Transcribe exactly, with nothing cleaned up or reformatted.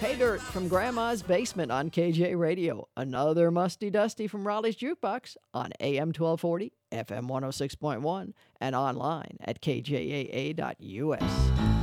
Pay Dirt from Grandma's Basement on K J Radio. Another Musty Dusty from Raleigh's Jukebox on A M twelve forty, F M one oh six point one, and online at K J A A dot U S.